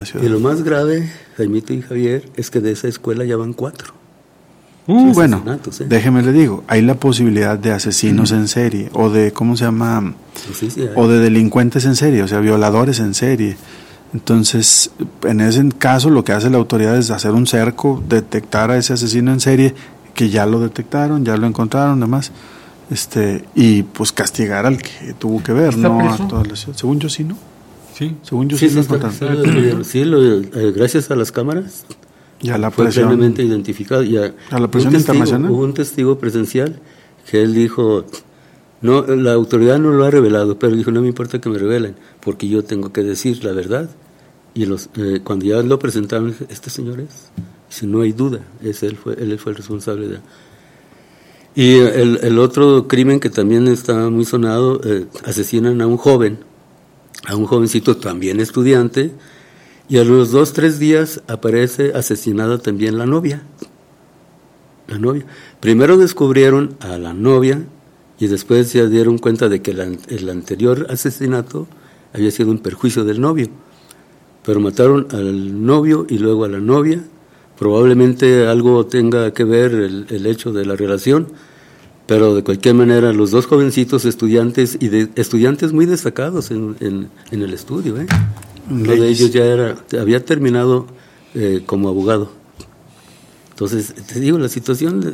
ciudad. Y lo más grave, Jaimito y Javier, es que de esa escuela ya van 4. Bueno, déjeme le digo, hay la posibilidad de asesinos en serie, o de, ¿cómo se llama? Sí, o de delincuentes en serie, o sea, violadores en serie. Entonces, en ese caso, lo que hace la autoridad es hacer un cerco, detectar a ese asesino en serie, que ya lo detectaron, ya lo encontraron, demás, y pues castigar al que tuvo que ver, ¿no? A todas las, según yo sí, ¿no? Sí. Según yo sí, gracias a las cámaras. Ya la fue presión, plenamente identificado. A la presión internacional. Hubo un testigo presencial que él dijo, no, la autoridad no lo ha revelado, pero dijo, no me importa que me revelen, porque yo tengo que decir la verdad. Y cuando ya lo presentaron, este señor dice, no hay duda, él fue el responsable de... Y el otro crimen que también está muy sonado, asesinan a un jovencito también estudiante, y a los 2-3 días aparece asesinada también la novia. Primero descubrieron a la novia y después se dieron cuenta de que el anterior asesinato había sido un perjuicio del novio. Pero mataron al novio y luego a la novia. Probablemente algo tenga que ver el hecho de la relación, pero de cualquier manera los dos jovencitos estudiantes estudiantes muy destacados en el estudio, uno de ellos ya había terminado como abogado. Entonces, te digo, la situación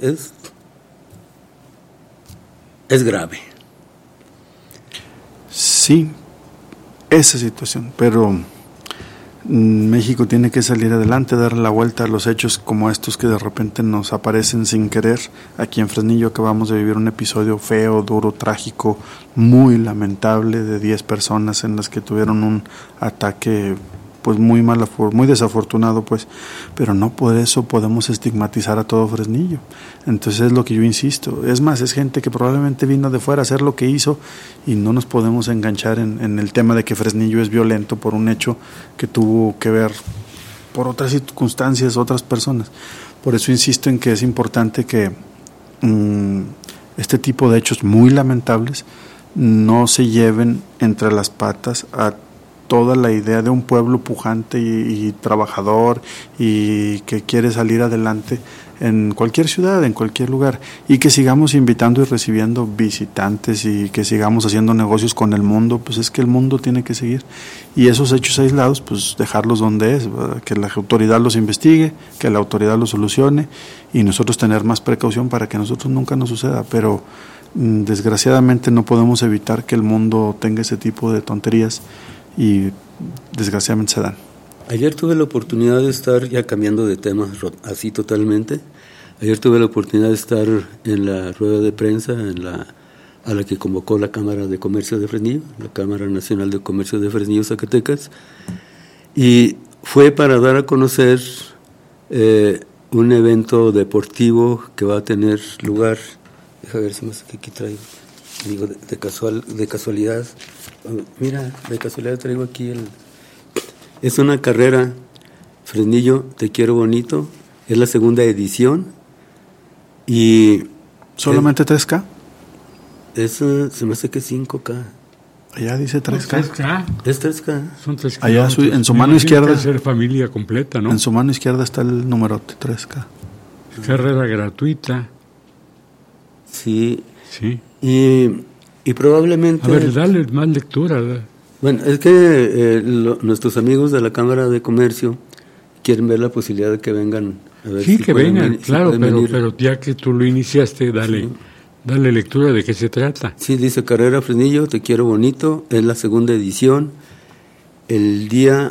es grave. Sí, esa situación, pero México tiene que salir adelante, darle la vuelta a los hechos como estos que de repente nos aparecen sin querer. Aquí en Fresnillo acabamos de vivir un episodio feo, duro, trágico, muy lamentable, de 10 personas en las que tuvieron un ataque pues muy desafortunado, pues, pero no por eso podemos estigmatizar a todo Fresnillo. Entonces es lo que yo insisto, es más, es gente que probablemente vino de fuera a hacer lo que hizo y no nos podemos enganchar en el tema de que Fresnillo es violento por un hecho que tuvo que ver por otras circunstancias, otras personas. Por eso insisto en que es importante que este tipo de hechos muy lamentables no se lleven entre las patas a toda la idea de un pueblo pujante y trabajador y que quiere salir adelante en cualquier ciudad, en cualquier lugar, y que sigamos invitando y recibiendo visitantes y que sigamos haciendo negocios con el mundo. Pues es que el mundo tiene que seguir, y esos hechos aislados pues dejarlos donde es, ¿verdad? Que la autoridad los investigue, que la autoridad los solucione y nosotros tener más precaución para que a nosotros nunca nos suceda, pero desgraciadamente no podemos evitar que el mundo tenga ese tipo de tonterías y desgraciadamente se dan. Ayer tuve la oportunidad de estar, ya cambiando de tema así totalmente, ayer tuve la oportunidad de estar en la rueda de prensa a la que convocó la Cámara de Comercio de Fresnillo, la Cámara Nacional de Comercio de Fresnillo, Zacatecas, y fue para dar a conocer un evento deportivo que va a tener lugar, déjame ver si más aquí traigo, digo, de casualidad. Mira, de casualidad traigo aquí es una carrera, Fresnillo, Te Quiero Bonito, es la segunda edición y... ¿Solamente 3K? Se me hace que 5K. Allá dice 3K. Es 3K. Son 3K. Allá en su mano izquierda. Tiene que ser familia completa, ¿no? En su mano izquierda está el numerote, 3K. Carrera gratuita. Sí. Sí. Y probablemente... A ver, dale más lectura. Bueno, es que nuestros amigos de la Cámara de Comercio quieren ver la posibilidad de que vengan a ver. Sí, si que vengan, claro, pero ya que tú lo iniciaste, dale lectura de qué se trata. Sí, dice Carrera Fresnillo, Te Quiero Bonito, es la segunda edición, el día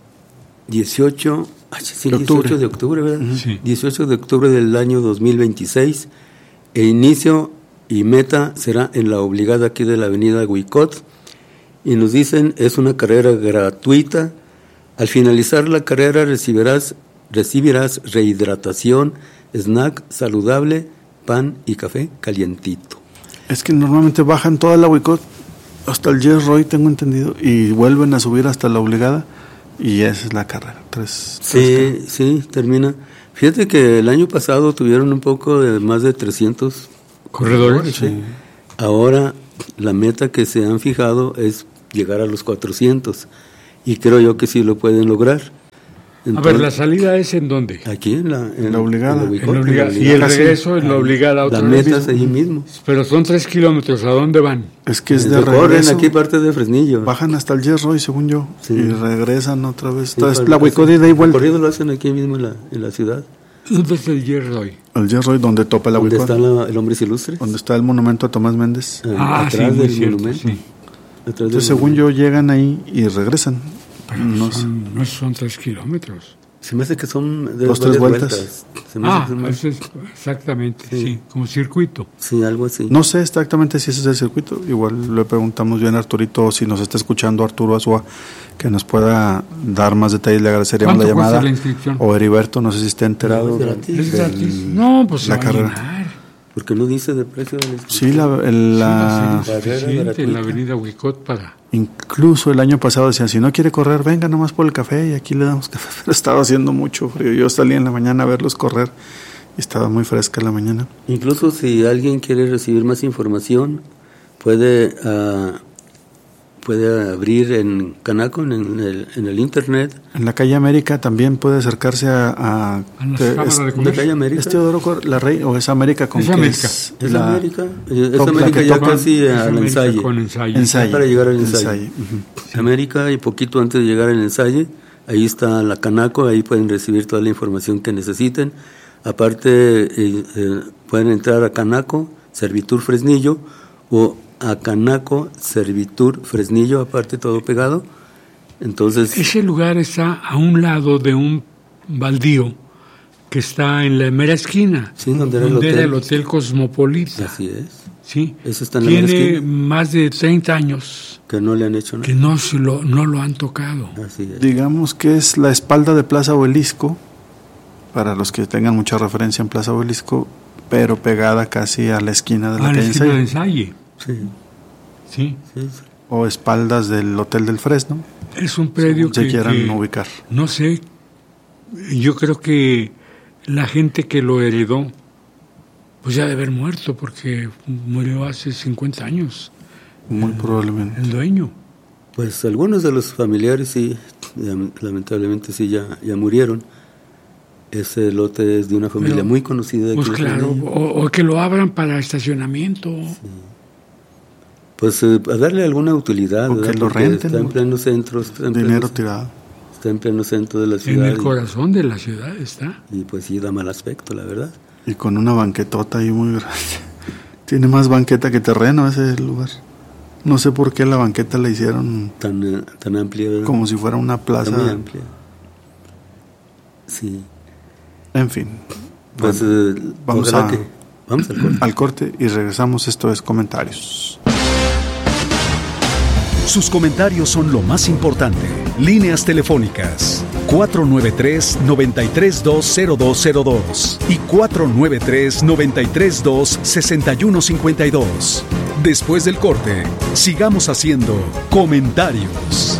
18 de octubre, ¿verdad? Sí. 18 de octubre del año 2026, e inicio y meta será en la obligada aquí de la avenida Huicot, y nos dicen es una carrera gratuita. Al finalizar la carrera recibirás rehidratación, snack saludable, pan y café calientito. Es que normalmente bajan toda la Huicot hasta el Yes Roy, tengo entendido, y vuelven a subir hasta la obligada, y esa es la carrera. Sí, termina. Fíjate que el año pasado tuvieron un poco de más de 300 corredores. Sí. Ahora la meta que se han fijado es llegar a los 400 y creo yo que sí lo pueden lograr. Entonces, a ver, ¿la salida es en dónde? Aquí en la Obligada. Y el regreso en la Obligada otra vez. La meta es allí mismo. Pero son 3 kilómetros, ¿a dónde van? Es que es de regreso. Corren aquí parte de Fresnillo. Bajan hasta el Yerroy, según yo, y regresan otra vez. Sí, es la Huicode ida y vuelta. El corrido lo hacen aquí mismo en la ciudad. ¿Dónde está el Yerroy? El Yerroy, donde topa la Huicode. ¿Dónde está el Hombres Ilustres? Donde está el monumento a Tomás Méndez. Atrás del monumento. Sí. Entonces, según yo, llegan ahí y regresan. Pero no son 3 kilómetros. Se me hace que son 2-3 vueltas. Eso es exactamente, sí, como circuito. Sí, algo así. No sé exactamente si ese es el circuito. Igual le preguntamos bien a Arturito, si nos está escuchando Arturo Azúa, que nos pueda dar más detalles. Le agradeceríamos la llamada. ¿Cuánto cuesta la inscripción? O Heriberto, no sé si está enterado. ¿Es gratis? No, pues la carrera. Porque no dice de precio de la inscripción. Sí, en la avenida Huicot para... Incluso el año pasado decían, si no quiere correr, venga nomás por el café y aquí le damos café. Pero estaba haciendo mucho frío. Yo salí en la mañana a verlos correr y estaba muy fresca la mañana. Incluso si alguien quiere recibir más información, puede abrir en Canaco, en el internet. En la calle América también puede acercarse a la calle América. ¿Es Teodoro la Rey o es América con es América? Es América. Es América ya casi al ensayo. Para llegar al ensayo. América, y poquito antes de llegar al ensayo, ahí está la Canaco, ahí pueden recibir toda la información que necesiten. Aparte, pueden entrar a Canaco, Servitur Fresnillo, o a Canaco, Servitur Fresnillo, aparte todo pegado. Entonces, ese lugar está a un lado de un baldío que está en la mera esquina, sí, donde era el Hotel Cosmopolita. Así es. Sí. Eso está en la mera esquina. Tiene más de 30 años que no le han hecho nada. Que no lo han tocado. Así es. Digamos que es la espalda de Plaza Obelisco, para los que tengan mucha referencia en Plaza Obelisco, pero pegada casi a la esquina de la calle Ensayo. Sí. O espaldas del Hotel del Fresno. Es un predio que quieran ubicar. No sé, yo creo que la gente que lo heredó, pues ya debe haber muerto, porque murió hace 50 años. Muy probablemente. El dueño. Pues algunos de los familiares sí, lamentablemente sí ya murieron. Ese lote es de una familia muy conocida de aquí. Pues claro, o que lo abran para estacionamiento. Sí. Pues a darle alguna utilidad. O que lo renten. Está en pleno centro. Dinero tirado. Está en pleno centro de la ciudad. En el corazón de la ciudad está. Y pues sí, da mal aspecto, la verdad. Y con una banquetota ahí muy grande. Tiene más banqueta que terreno ese lugar. No sé por qué la banqueta la hicieron tan amplia, ¿verdad? Como si fuera una plaza. Muy amplia. Sí. En fin. Pues vamos al corte y regresamos. Esto es Comentarios. Sus comentarios son lo más importante. Líneas telefónicas 493-932-0202 y 493-932-6152. Después del corte, sigamos haciendo Comentarios.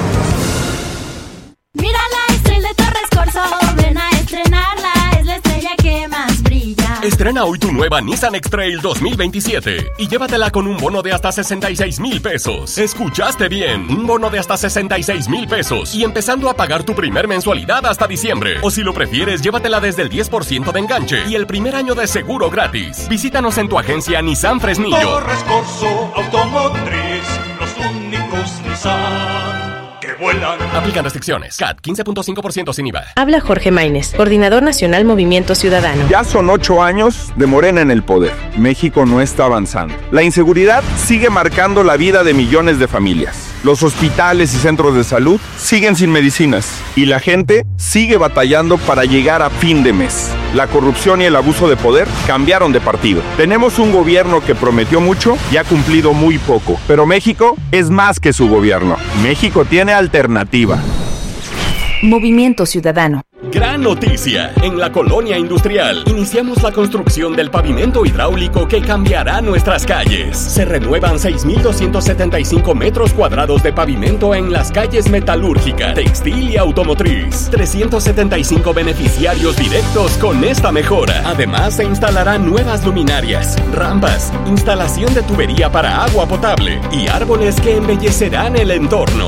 Mira la estrella de Torres Corso, ven a estrenarla, es la estrella que más brilla. Estrena hoy tu nueva Nissan X-Trail 2027 y llévatela con un bono de hasta 66,000 pesos. ¿Escuchaste bien? Un bono de hasta 66,000 pesos y empezando a pagar tu primer mensualidad hasta diciembre. O si lo prefieres, llévatela desde el 10% de enganche y el primer año de seguro gratis. Visítanos en tu agencia Nissan Fresnillo. Torres Corso Automotriz, los únicos Nissan que vuelan. Aplican restricciones. CAT 15.5% sin IVA. Habla Jorge Maínez, Coordinador Nacional Movimiento Ciudadano. Ya son 8 años de Morena en el poder. México no está avanzando. La inseguridad sigue marcando la vida de millones de familias. Los hospitales y centros de salud siguen sin medicinas. Y la gente sigue batallando para llegar a fin de mes. La corrupción y el abuso de poder cambiaron de partido. Tenemos un gobierno que prometió mucho y ha cumplido muy poco. Pero México es más que su gobierno. México tiene alternativa. Movimiento Ciudadano. Gran noticia, en la colonia industrial iniciamos la construcción del pavimento hidráulico que cambiará nuestras calles. Se renuevan 6,275 metros cuadrados de pavimento en las calles Metalúrgica, Textil y Automotriz. 375 beneficiarios directos con esta mejora. Además se instalarán nuevas luminarias, rampas, instalación de tubería para agua potable y árboles que embellecerán el entorno.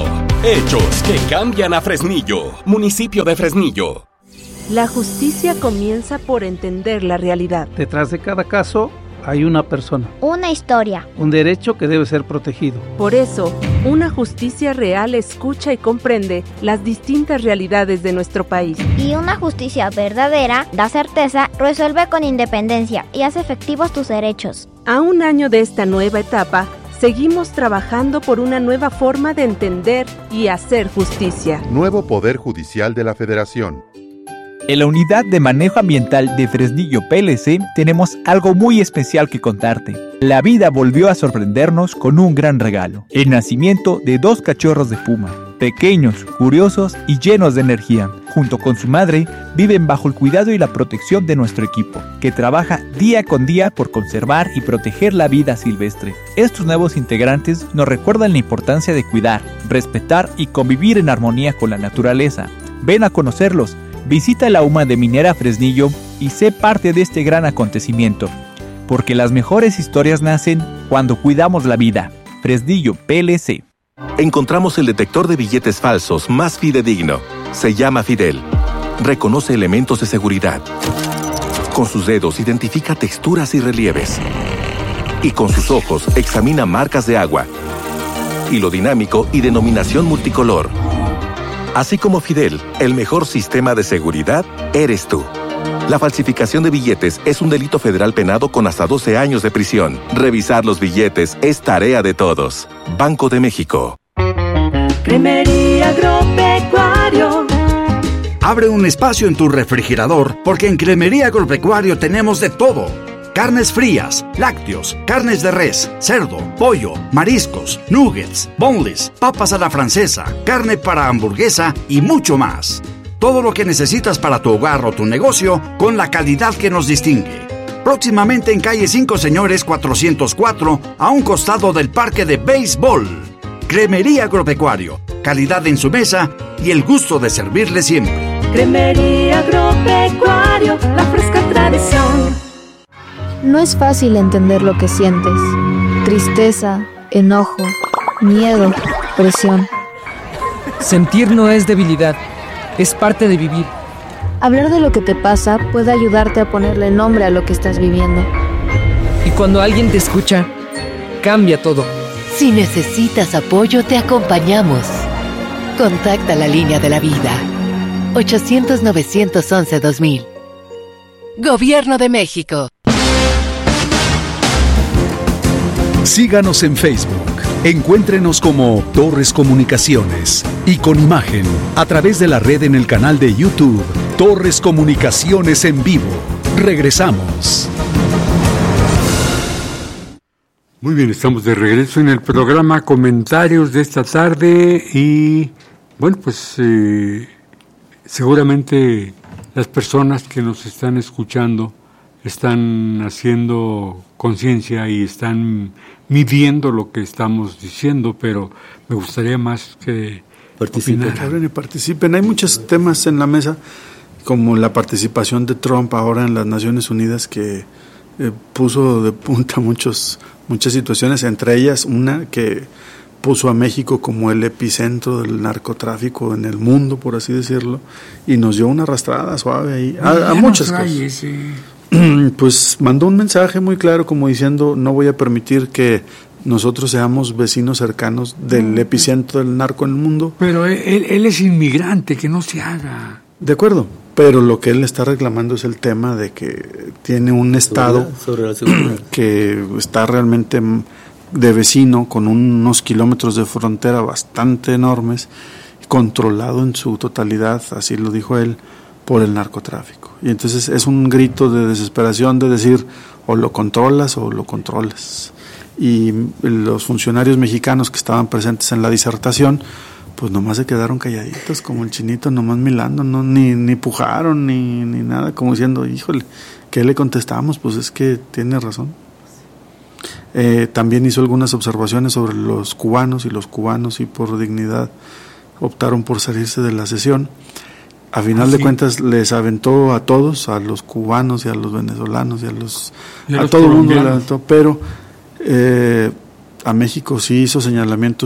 Hechos que cambian a Fresnillo, municipio de Fresnillo. La justicia comienza por entender la realidad. Detrás de cada caso hay una persona. Una historia. Un derecho que debe ser protegido. Por eso, una justicia real escucha y comprende las distintas realidades de nuestro país. Y una justicia verdadera da certeza, resuelve con independencia y hace efectivos tus derechos. A un año de esta nueva etapa, seguimos trabajando por una nueva forma de entender y hacer justicia. Nuevo Poder Judicial de la Federación. En la Unidad de Manejo Ambiental de Fresnillo PLC tenemos algo muy especial que contarte. La vida volvió a sorprendernos con un gran regalo: el nacimiento de 2 cachorros de puma, pequeños, curiosos y llenos de energía. Junto con su madre, viven bajo el cuidado y la protección de nuestro equipo, que trabaja día con día por conservar y proteger la vida silvestre. Estos nuevos integrantes nos recuerdan la importancia de cuidar, respetar y convivir en armonía con la naturaleza. Ven a conocerlos. Visita la UMA de Minera Fresnillo y sé parte de este gran acontecimiento, porque las mejores historias nacen cuando cuidamos la vida. Fresnillo PLC. Encontramos el detector de billetes falsos más fidedigno. Se llama Fidel. Reconoce elementos de seguridad. Con sus dedos identifica texturas y relieves. Y con sus ojos examina marcas de agua, hilo dinámico y denominación multicolor. Así como Fidel, el mejor sistema de seguridad eres tú. La falsificación de billetes es un delito federal penado con hasta 12 años de prisión. Revisar los billetes es tarea de todos. Banco de México. Cremería Agropecuario. Abre un espacio en tu refrigerador, porque en Cremería Agropecuario tenemos de todo. Carnes frías, lácteos, carnes de res, cerdo, pollo, mariscos, nuggets, boneless, papas a la francesa, carne para hamburguesa y mucho más. Todo lo que necesitas para tu hogar o tu negocio con la calidad que nos distingue. Próximamente en calle 5 Señores 404, a un costado del parque de béisbol. Cremería Agropecuario, calidad en su mesa y el gusto de servirle siempre. Cremería Agropecuario, la fresca tradición. No es fácil entender lo que sientes. Tristeza, enojo, miedo, presión. Sentir no es debilidad, es parte de vivir. Hablar de lo que te pasa puede ayudarte a ponerle nombre a lo que estás viviendo. Y cuando alguien te escucha, cambia todo. Si necesitas apoyo, te acompañamos. Contacta la línea de la vida. 800-911-2000. Gobierno de México. Síganos en Facebook. Encuéntrenos como Torres Comunicaciones y con imagen a través de la red en el canal de YouTube Torres Comunicaciones en vivo. Regresamos. Muy bien, estamos de regreso en el programa Comentarios de esta tarde y bueno, pues seguramente las personas que nos están escuchando están haciendo conciencia y están midiendo lo que estamos diciendo, pero me gustaría más que participen. Hay muchos temas en la mesa, como la participación de Trump ahora en las Naciones Unidas, que puso de punta muchas situaciones, entre ellas una que puso a México como el epicentro del narcotráfico en el mundo, por así decirlo, y nos dio una arrastrada suave ahí a muchas cosas. Pues mandó un mensaje muy claro como diciendo: no voy a permitir que nosotros seamos vecinos cercanos del epicentro del narco en el mundo. Pero él es inmigrante, que no se haga. De acuerdo, pero lo que él está reclamando es el tema de que tiene un estado que está realmente de vecino, con unos kilómetros de frontera bastante enormes, controlado en su totalidad, así lo dijo él, por el narcotráfico. Y entonces es un grito de desesperación de decir: o lo controlas o lo controlas. Y los funcionarios mexicanos que estaban presentes en la disertación, pues nomás se quedaron calladitos como el chinito, nomás milando, no, ni pujaron ni nada, como diciendo: híjole, ¿qué le contestamos? Pues es que tiene razón. También hizo algunas observaciones sobre los cubanos, y por dignidad optaron por salirse de la sesión. A final de cuentas les aventó a todos, a los cubanos y a los venezolanos y a todo el mundo le aventó, pero a México sí hizo señalamientos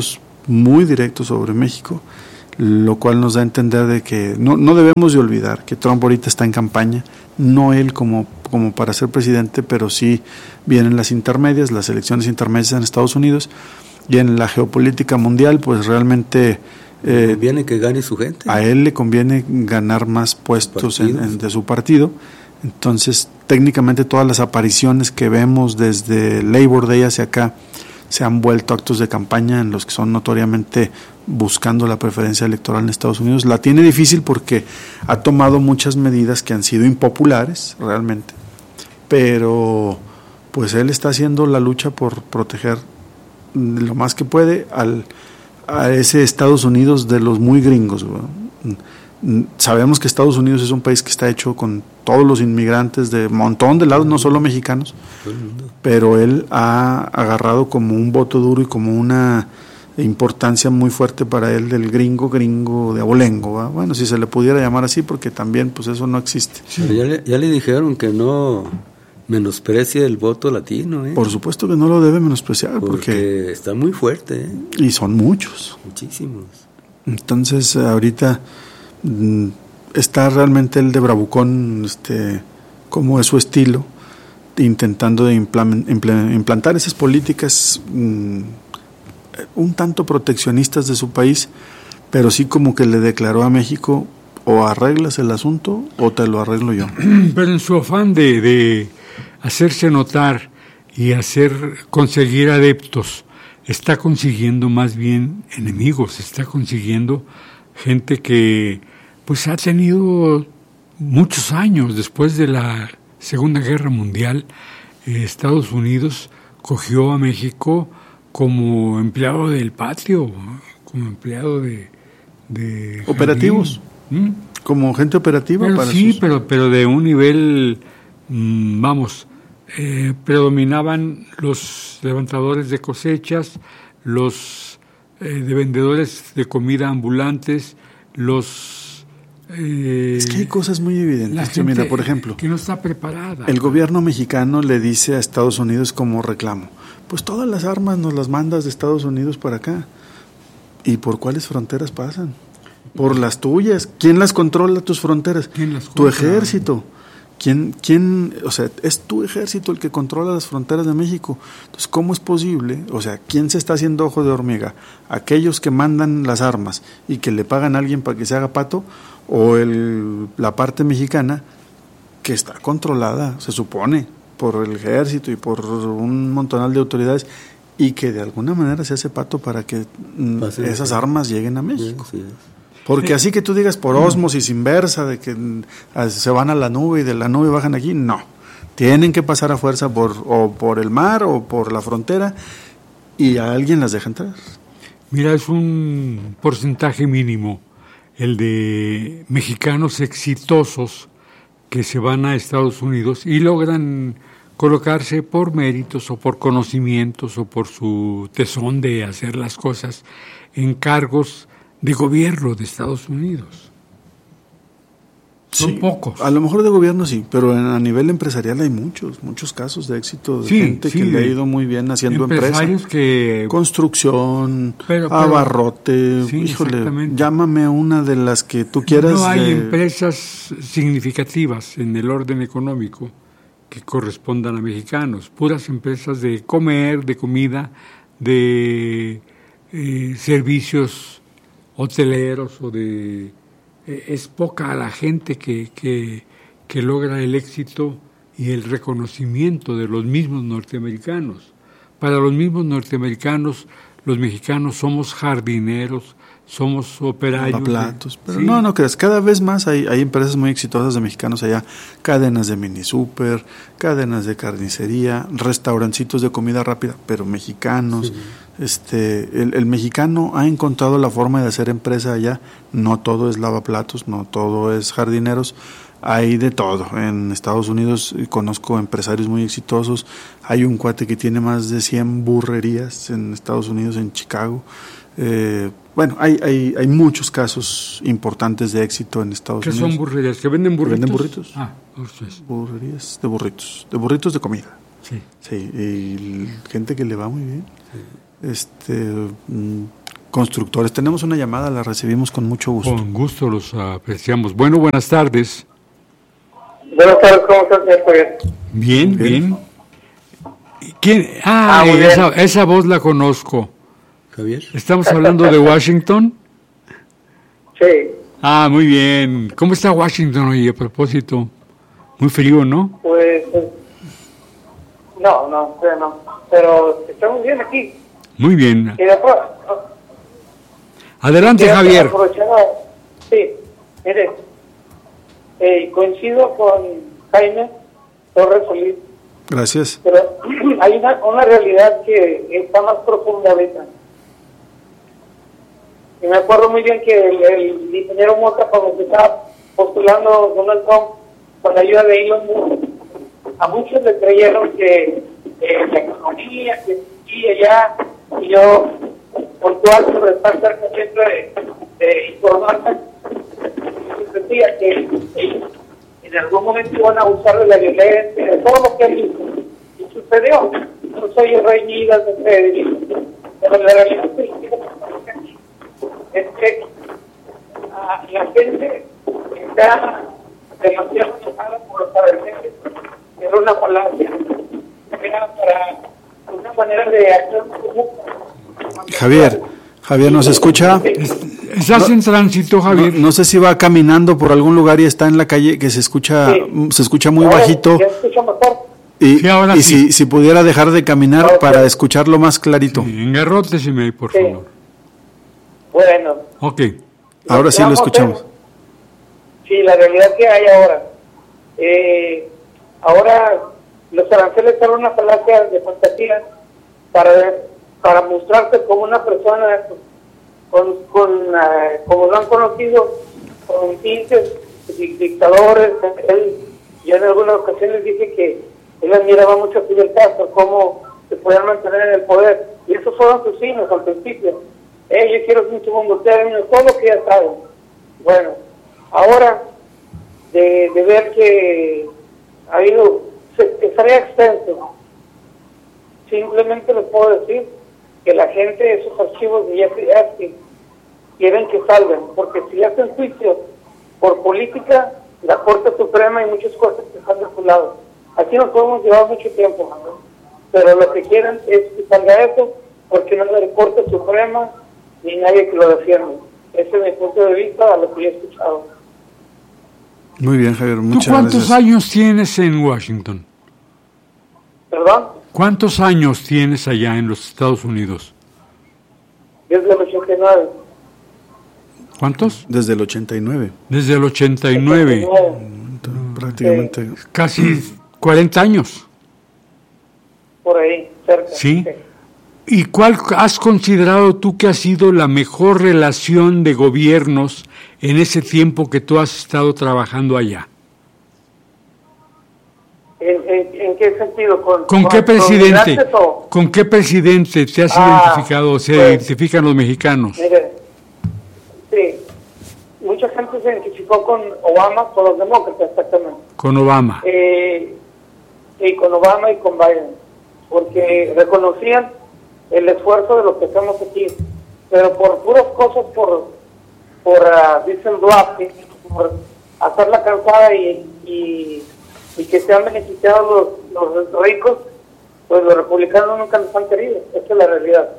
muy directos sobre México, lo cual nos da a entender de que no debemos de olvidar que Trump ahorita está en campaña, no él como para ser presidente, pero sí vienen las intermedias, las elecciones intermedias en Estados Unidos, y en la geopolítica mundial pues realmente conviene que gane su gente. A él le conviene ganar más puestos de su partido. Entonces técnicamente todas las apariciones que vemos desde Labor Day hacia acá se han vuelto actos de campaña en los que son notoriamente buscando la preferencia electoral en Estados Unidos. La tiene difícil porque ha tomado muchas medidas que han sido impopulares realmente, pero pues él está haciendo la lucha por proteger lo más que puede a ese Estados Unidos de los muy gringos, ¿verdad? Sabemos que Estados Unidos es un país que está hecho con todos los inmigrantes de un montón de lados, no solo mexicanos, pero él ha agarrado como un voto duro y como una importancia muy fuerte para él del gringo de abolengo, ¿verdad? Bueno, si se le pudiera llamar así, porque también pues eso no existe. Sí. Ya le dijeron que no menosprecia el voto latino, ¿eh? Por supuesto que no lo debe menospreciar, porque está muy fuerte, ¿eh? Y son muchos. Muchísimos. Entonces ahorita está realmente el de bravucón, como es su estilo, intentando de implantar esas políticas un tanto proteccionistas de su país, pero sí como que le declaró a México: o arreglas el asunto o te lo arreglo yo. Pero en su afán de hacerse notar y conseguir adeptos, está consiguiendo más bien enemigos, está consiguiendo gente que pues ha tenido muchos años. Después de la Segunda Guerra Mundial, Estados Unidos cogió a México como empleado del patio, como empleado de operativos, como gente operativa. Pero para sí, pero de un nivel, predominaban los levantadores de cosechas, los de vendedores de comida ambulantes, es que hay cosas muy evidentes. Mira, por ejemplo, que no está preparada. El gobierno mexicano le dice a Estados Unidos como reclamo: pues todas las armas nos las mandas de Estados Unidos para acá. ¿Y por cuáles fronteras pasan? Por las tuyas. ¿Quién las controla, tus fronteras? Tu ejército. ¿Quién? O sea, es tu ejército el que controla las fronteras de México. Entonces, ¿cómo es posible? O sea, ¿quién se está haciendo ojo de hormiga? ¿Aquellos que mandan las armas y que le pagan a alguien para que se haga pato? ¿O la parte mexicana que está controlada, se supone, por el ejército y por un montonal de autoridades, y que de alguna manera se hace pato para que esas armas lleguen a México? Sí. Porque así que tú digas por ósmosis inversa, de que se van a la nube y de la nube bajan aquí, no. Tienen que pasar a fuerza por el mar o por la frontera, y a alguien las deja entrar. Mira, es un porcentaje mínimo el de mexicanos exitosos que se van a Estados Unidos y logran colocarse por méritos o por conocimientos o por su tesón de hacer las cosas en cargos de gobierno de Estados Unidos. Son pocos. A lo mejor de gobierno sí, pero a nivel empresarial hay muchos casos de éxito de gente que le ha ido muy bien haciendo empresas. Construcción, abarrote, híjole, llámame una de las que tú quieras. No hay empresas significativas en el orden económico que correspondan a mexicanos, puras empresas de comer, de comida, de servicios hoteleros o de... Es poca la gente que logra el éxito y el reconocimiento de los mismos norteamericanos. Para los mismos norteamericanos, los mexicanos somos jardineros, somos operarios. Lavaplatos, pero no creas, cada vez más hay empresas muy exitosas de mexicanos allá, cadenas de mini super, cadenas de carnicería, restaurancitos de comida rápida, pero mexicanos. El mexicano ha encontrado la forma de hacer empresa allá. No todo es lavaplatos, no todo es jardineros, hay de todo. En Estados Unidos conozco empresarios muy exitosos. Hay un cuate que tiene más de 100 burrerías en Estados Unidos, en Chicago. Bueno, hay muchos casos importantes de éxito en Estados Unidos. ¿Qué son burrerías? ¿Que venden burritos? ¿Venden burritos? Entonces. Burrerías de burritos de comida. Sí, y gente que le va muy bien. constructores. Tenemos una llamada, la recibimos con mucho gusto. Con gusto los apreciamos. Bueno, buenas tardes. Buenas tardes, ¿cómo estás, señor Javier? Bien. ¿Quién? muy bien. Esa voz la conozco. Javier. ¿Estamos hablando de Washington? Sí. Muy bien. ¿Cómo está Washington hoy, a propósito? Muy frío, ¿no? Pues, no, pero estamos bien aquí. Muy bien. Y después, Adelante, Javier. Sí, mire, coincido con Jaime Torres Solís. Gracias. Pero hay una realidad que está más profunda ahorita. Y me acuerdo muy bien que el ingeniero Mota, cuando se estaba postulando Donald Trump con la ayuda de Elon Musk, a muchos le creyeron que la economía, que aquí y allá, y yo, puntual sobre estar cerca siempre de informarme, decía que en algún momento iban a usar de la violencia, de todo lo que él hizo. Y sucedió. No soy el rey Midas de Federico, pero la realidad es que la gente está demasiado enojada por los aranceles. Era una falacia. Era para una manera de hacer Javier, ¿nos escucha? ¿Estás en tránsito, Javier? No sé si va caminando por algún lugar y está en la calle que se escucha muy bajito. ¿Ya escucho mejor? Y si pudiera dejar de caminar para escucharlo más clarito. Engarróteseme, por favor. Bueno. Ok. Ahora sí lo escuchamos. Sí, la realidad que hay ahora. Ahora los aranceles son una falacia de fantasía para mostrarte como una persona como lo han conocido, con tintes dictadores. Yo en algunas ocasiones dije que él admiraba mucho a Fidel Castro, cómo se podían mantener en el poder, y esos fueron sus signos al principio. Yo quiero mucho mundo, todo lo que ya saben. Bueno, ahora de ver que ha habido, estaría extenso. Simplemente les puedo decir que la gente, esos archivos de Jeffrey Epstein, quieren que salgan, porque si hacen juicio por política, la Corte Suprema y muchas cosas que están de su lado. Aquí nos podemos llevar mucho tiempo, ¿no? Pero lo que quieren es que salga eso, porque no es la Corte Suprema ni nadie que lo defienda. Ese es mi punto de vista a lo que yo he escuchado. Muy bien, Javier, muchas ¿Tú cuántos gracias. años tienes en Washington? ¿Perdón? ¿Cuántos años tienes allá en los Estados Unidos? Desde el 89. ¿Cuántos? Desde el 89. Desde el 89. Prácticamente. Casi 40 años. Por ahí, cerca. ¿Sí? ¿Y cuál has considerado tú que ha sido la mejor relación de gobiernos en ese tiempo que tú has estado trabajando allá? ¿En qué sentido? ¿Con qué presidente? ¿Con qué presidente te has identificado o se identifican los mexicanos? Mire, sí, mucha gente se identificó con Obama, con los demócratas, exactamente. Con Obama. Sí, con Obama y con Biden, porque reconocían el esfuerzo de lo que hacemos aquí, pero por puras cosas, dicen bluffing, por hacer la cansada y que se han beneficiado los ricos, pues los republicanos nunca nos han querido. Esa es la realidad.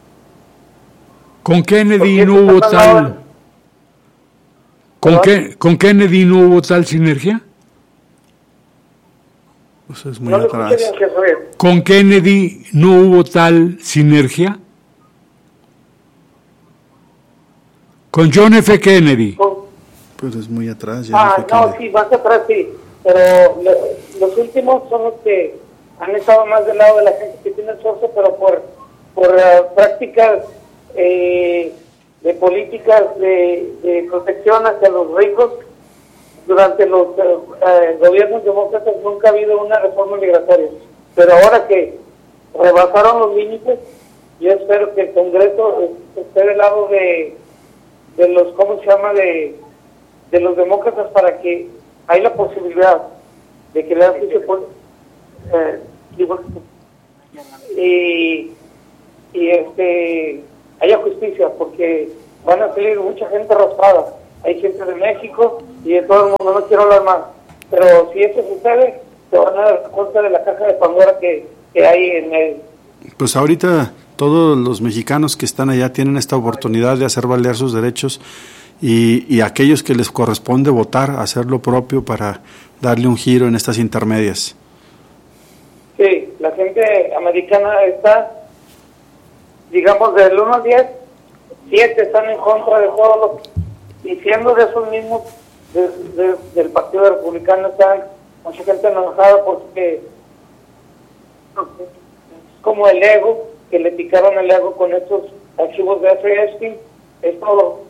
¿Con Kennedy no hubo tal? ¿Con Kennedy no hubo tal sinergia? Pues es muy atrás. ¿Con Kennedy no hubo tal sinergia? Con John F. Kennedy. Pero es muy atrás. Ya sí, más atrás sí. Pero los últimos son los que han estado más del lado de la gente que tiene esfuerzo, pero por prácticas de políticas de protección hacia los ricos. Durante los gobiernos demócratas nunca ha habido una reforma migratoria, pero ahora que rebasaron los límites, yo espero que el Congreso esté del lado de los, ¿cómo se llama?, de los demócratas, para que hay la posibilidad de que le hagan juicio haya justicia, porque van a salir mucha gente raspada. Hay gente de México y de todo el mundo, no quiero hablar más. Pero si eso sucede, se van a dar cuenta de la caja de Pandora que hay en el... Pues ahorita todos los mexicanos que están allá tienen esta oportunidad de hacer valer sus derechos y aquellos que les corresponde votar, hacer lo propio para darle un giro en estas intermedias. Sí, la gente americana está, digamos, del 1 al 10, 7 están en contra de todo y siendo de esos mismos del Partido Republicano están mucha gente enojada porque como el ego, que le picaron el ego con estos archivos de Epstein, es todo.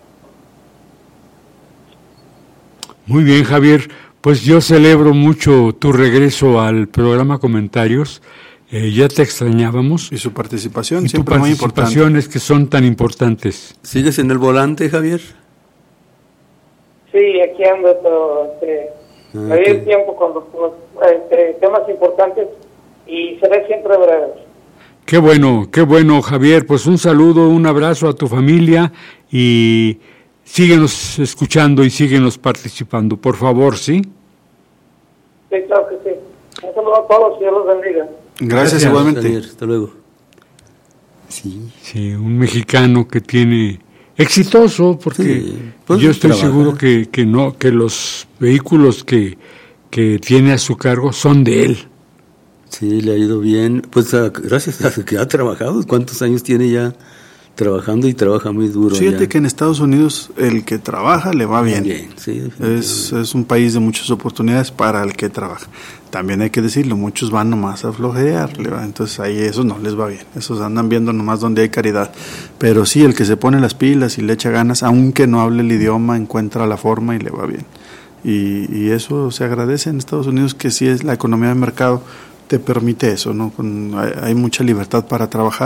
Muy bien, Javier, pues yo celebro mucho tu regreso al programa Comentarios. Ya te extrañábamos. Y su participación, y siempre muy importante. Participaciones que son tan importantes. ¿Sigues en el volante, Javier? Sí, aquí ando, pero me dio tiempo con los temas importantes y seré siempre breve. Qué bueno, Javier. Pues un saludo, un abrazo a tu familia y síguenos escuchando y síguenos participando, por favor, ¿sí? Sí, claro que sí. Un saludo a todos y Dios los bendiga. Gracias igualmente. Javier, hasta luego. Sí, un mexicano que tiene exitoso, porque pues yo estoy trabaja. seguro que los vehículos que tiene a su cargo son de él. Sí, le ha ido bien, pues gracias a que ha trabajado. ¿Cuántos años tiene ya trabajando y trabaja muy duro? Fíjate ya. que en Estados Unidos el que trabaja le va bien. Sí, es un país de muchas oportunidades para el que trabaja. También hay que decirlo, muchos van nomás a flojear, entonces ahí esos no les va bien, esos andan viendo nomás donde hay caridad. Pero sí, el que se pone las pilas y le echa ganas, aunque no hable el idioma, encuentra la forma y le va bien. Y eso se agradece en Estados Unidos, que sí es la economía de mercado, te permite eso, ¿no? Hay mucha libertad para trabajar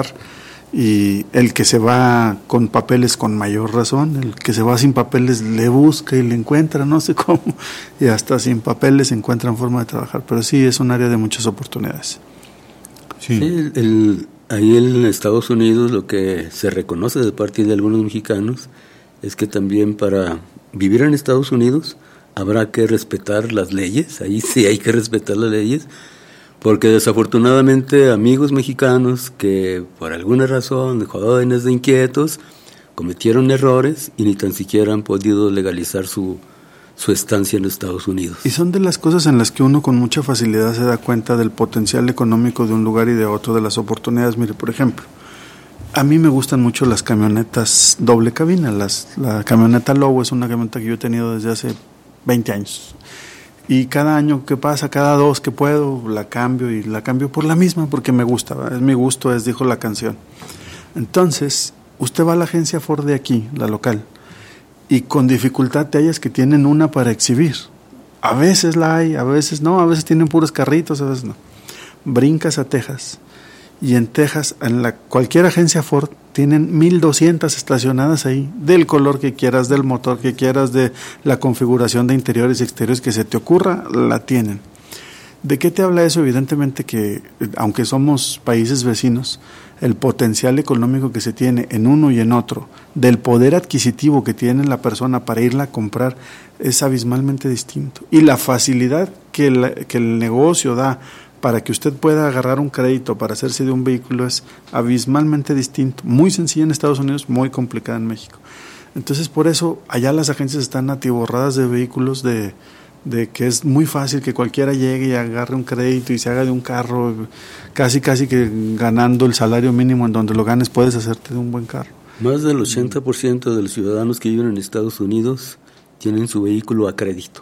y el que se va con papeles con mayor razón, el que se va sin papeles le busca y le encuentra, no sé cómo, y hasta sin papeles encuentran forma de trabajar, pero sí es un área de muchas oportunidades. Sí, ahí en Estados Unidos lo que se reconoce de parte de algunos mexicanos es que también para vivir en Estados Unidos habrá que respetar las leyes, ahí sí hay que respetar las leyes, porque desafortunadamente amigos mexicanos que por alguna razón, jóvenes de inquietos, cometieron errores y ni tan siquiera han podido legalizar su estancia en Estados Unidos. Y son de las cosas en las que uno con mucha facilidad se da cuenta del potencial económico de un lugar y de otro, de las oportunidades. Mire, por ejemplo, a mí me gustan mucho las camionetas doble cabina. La camioneta Lobo es una camioneta que yo he tenido desde hace 20 años. Y cada año que pasa, cada 2 que puedo, la cambio y la cambio por la misma porque me gusta, ¿verdad? Es mi gusto, dijo la canción. Entonces, usted va a la agencia Ford de aquí, la local, y con dificultad te hallas que tienen una para exhibir. A veces la hay, a veces no, a veces tienen puros carritos, a veces no. Brincas a Texas, y en Texas, cualquier agencia Ford, tienen 1,200 estacionadas ahí, del color que quieras, del motor que quieras, de la configuración de interiores y exteriores que se te ocurra, la tienen. ¿De qué te habla eso? Evidentemente que, aunque somos países vecinos, el potencial económico que se tiene en uno y en otro, del poder adquisitivo que tiene la persona para irla a comprar, es abismalmente distinto. Y la facilidad que el negocio da para que usted pueda agarrar un crédito para hacerse de un vehículo es abismalmente distinto. Muy sencilla en Estados Unidos, muy complicada en México. Entonces, por eso, allá las agencias están atiborradas de vehículos de que es muy fácil que cualquiera llegue y agarre un crédito y se haga de un carro, casi que ganando el salario mínimo en donde lo ganes puedes hacerte de un buen carro. Más del 80% de los ciudadanos que viven en Estados Unidos tienen su vehículo a crédito.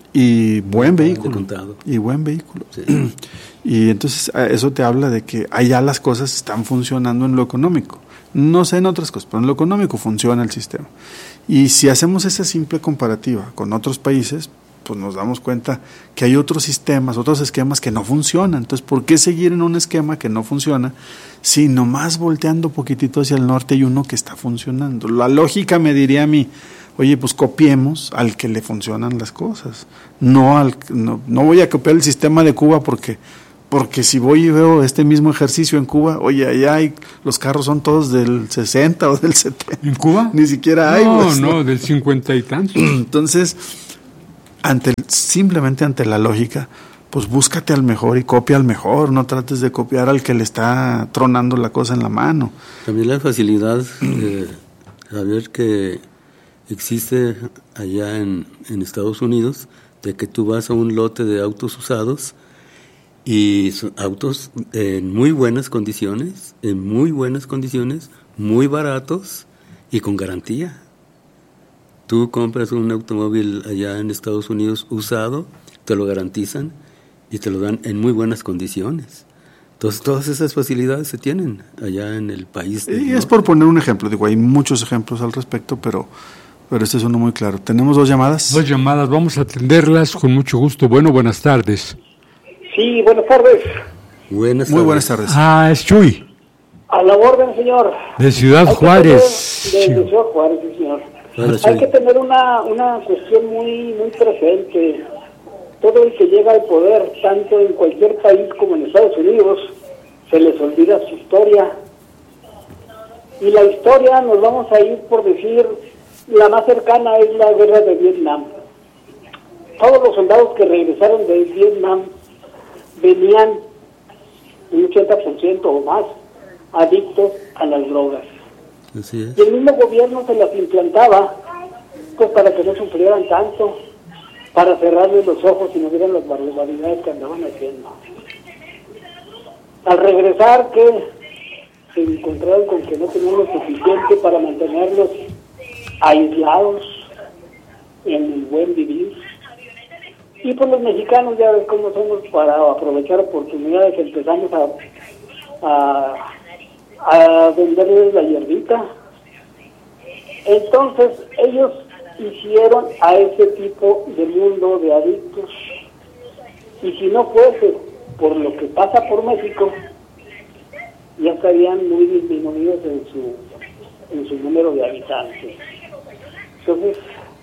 Y buen vehículo. Y buen vehículo. Sí. Y entonces eso te habla de que allá las cosas están funcionando en lo económico. No sé en otras cosas, pero en lo económico funciona el sistema. Y si hacemos esa simple comparativa con otros países, pues nos damos cuenta que hay otros sistemas, otros esquemas que no funcionan. Entonces, ¿por qué seguir en un esquema que no funciona si nomás volteando poquitito hacia el norte hay uno que está funcionando? La lógica me diría a mí, oye, pues copiemos al que le funcionan las cosas. No voy a copiar el sistema de Cuba porque Porque si voy y veo este mismo ejercicio en Cuba, oye, allá los carros son todos del 60 o del 70. ¿En Cuba? Ni siquiera hay. No, del 50 y tantos. Entonces, simplemente ante la lógica, pues búscate al mejor y copia al mejor, no trates de copiar al que le está tronando la cosa en la mano. También la facilidad de saber que existe allá en Estados Unidos, de que tú vas a un lote de autos usados y son autos en muy buenas condiciones, muy baratos y con garantía. Tú compras un automóvil allá en Estados Unidos usado, te lo garantizan y te lo dan en muy buenas condiciones. Entonces todas esas facilidades se tienen allá en el país. Y es por poner un ejemplo, digo, hay muchos ejemplos al respecto, pero este es uno muy claro. ¿Tenemos 2 llamadas? 2 llamadas, vamos a atenderlas con mucho gusto. Buenas tardes. Sí, buenas tardes. Muy buenas tardes. Es Chuy. A la orden, señor. De Ciudad Juárez. De Ciudad Juárez, sí, señor. Hay que tener una cuestión muy presente. Todo el que llega al poder, tanto en cualquier país como en Estados Unidos, se les olvida su historia. Y la historia, nos vamos a ir por decir, la más cercana es la guerra de Vietnam. Todos los soldados que regresaron de Vietnam venían un 80% o más adictos a las drogas. Así es. Y el mismo gobierno se las implantaba pues para que no sufrieran tanto, para cerrarles los ojos y no vieran las barbaridades que andaban haciendo. Al regresar, que se encontraron con que no tenían lo suficiente para mantenerlos aislados en el buen vivir. Y pues los mexicanos, ya ves cómo somos, para aprovechar oportunidades empezamos a venderles la hierbita. Entonces ellos hicieron a ese tipo de mundo de adictos, y si no fuese por lo que pasa por México, ya estarían muy disminuidos en su número de habitantes. Entonces,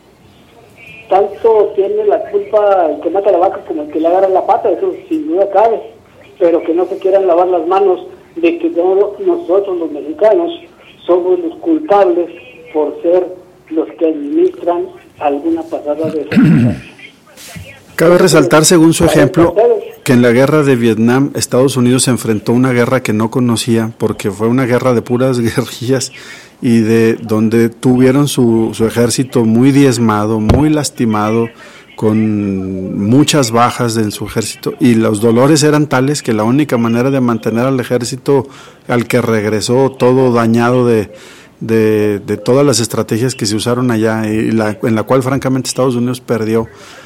tanto tiene la culpa el que mata la vaca como el que le agarra la pata, eso sin duda cabe, pero que no se quieran lavar las manos de que nosotros los mexicanos somos los culpables por ser los que administran alguna pasada de esa. Cabe resaltar, según su ejemplo, que en la guerra de Vietnam, Estados Unidos se enfrentó a una guerra que no conocía, porque fue una guerra de puras guerrillas, y de donde tuvieron su ejército muy diezmado, muy lastimado, con muchas bajas en su ejército, y los dolores eran tales que la única manera de mantener al ejército, al que regresó todo dañado de todas las estrategias que se usaron allá, y en la cual francamente Estados Unidos perdió,